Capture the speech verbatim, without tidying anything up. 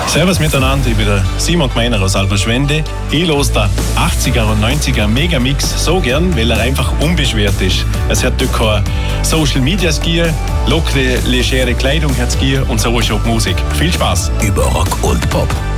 Servus miteinander, ich bin der Simon Gmeiner aus Alberschwende. Ich los der achtziger und neunziger Megamix so gern, weil er einfach unbeschwert ist. Es hat dort kein Social Media Skier, lockere, legere Kleidung hat Skier und so ist auch die Musik. Viel Spaß! Über Rock und Pop.